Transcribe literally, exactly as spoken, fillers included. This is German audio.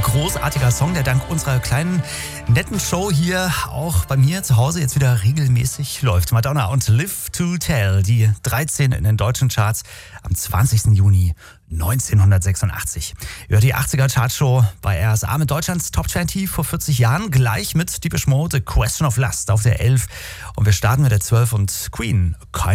großartiger Song, der dank unserer kleinen, netten Show hier auch bei mir zu Hause jetzt wieder regelmäßig läuft. Madonna und Live to Tell, die dreizehn in den deutschen Charts am zwanzigsten Juni neunzehnhundertsechsundachtzig. Über die achtziger-Chartshow bei R S A mit Deutschlands Top zwanzig vor vierzig Jahren, gleich mit Depeche Mode, The Question of Lust auf der elf. Und wir starten mit der zwölf und Queen, Kind